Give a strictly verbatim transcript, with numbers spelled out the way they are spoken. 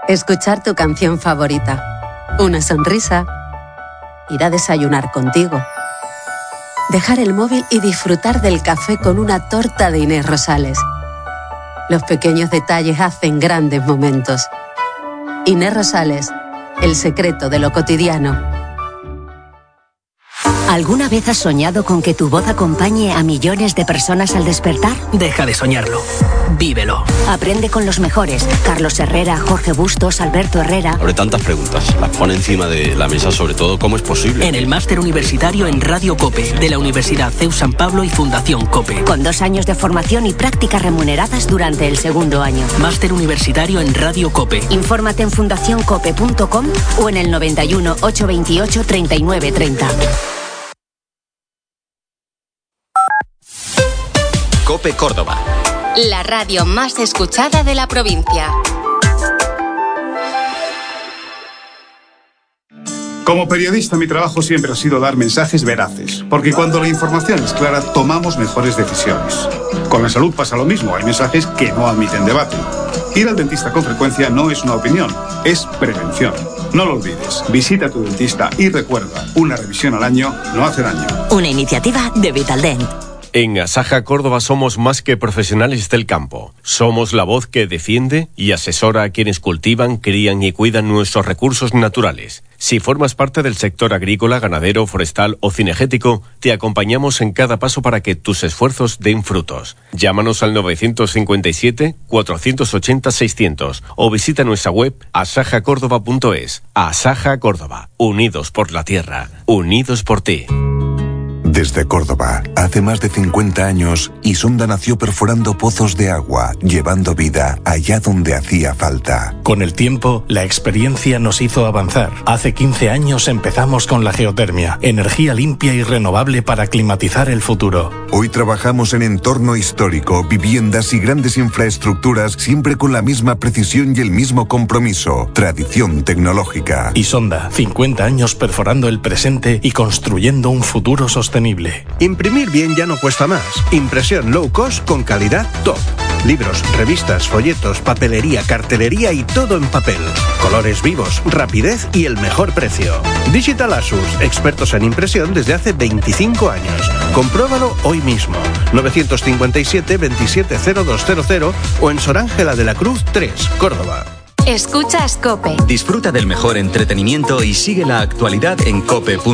Escuchar tu canción favorita, una sonrisa, ir a desayunar contigo, dejar el móvil y disfrutar del café con una torta de Inés Rosales. Los pequeños detalles hacen grandes momentos. Inés Rosales, el secreto de lo cotidiano. ¿Alguna vez has soñado con que tu voz acompañe a millones de personas al despertar? Deja de soñarlo. Vívelo. Aprende con los mejores. Carlos Herrera, Jorge Bustos, Alberto Herrera. Abre tantas preguntas. Las pone encima de la mesa, sobre todo, ¿cómo es posible? En el máster universitario en Radio COPE, de la Universidad C E U San Pablo y Fundación COPE. Con dos años de formación y prácticas remuneradas durante el segundo año. Máster universitario en Radio COPE. Infórmate en fundación cope punto com o en el noventa y uno, ochocientos veintiocho, treinta y nueve treinta. COPE Córdoba. La radio más escuchada de la provincia. Como periodista, mi trabajo siempre ha sido dar mensajes veraces, porque cuando la información es clara, tomamos mejores decisiones. Con la salud pasa lo mismo, hay mensajes que no admiten debate. Ir al dentista con frecuencia no es una opinión, es prevención. No lo olvides, visita a tu dentista y recuerda, una revisión al año no hace daño. Una iniciativa de Vitaldent. En Asaja Córdoba somos más que profesionales del campo. Somos la voz que defiende y asesora a quienes cultivan, crían y cuidan nuestros recursos naturales. Si formas parte del sector agrícola, ganadero, forestal o cinegético, te acompañamos en cada paso para que tus esfuerzos den frutos. Llámanos al novecientos cincuenta y siete, cuatrocientos ochenta, seiscientos o visita nuestra web asaja córdoba punto es. Asaja Córdoba. Unidos por la tierra. Unidos por ti. Desde Córdoba, hace más de cincuenta años, Isonda nació perforando pozos de agua, llevando vida allá donde hacía falta. Con el tiempo, la experiencia nos hizo avanzar. Hace quince años empezamos con la geotermia, energía limpia y renovable para climatizar el futuro. Hoy trabajamos en entorno histórico, viviendas y grandes infraestructuras, siempre con la misma precisión y el mismo compromiso. Tradición tecnológica. Isonda, cincuenta años perforando el presente y construyendo un futuro sostenible. Imprimir bien ya no cuesta más. Impresión low cost con calidad top. Libros, revistas, folletos, papelería, cartelería y todo en papel. Colores vivos, rapidez y el mejor precio. Digital Asus, expertos en impresión desde hace veinticinco años. Compruébalo hoy mismo. novecientos cincuenta y siete, veintisiete, cero dos cero cero o en Sor Ángela de la Cruz tres, Córdoba. Escuchas COPE. Disfruta del mejor entretenimiento y sigue la actualidad en cope punto es.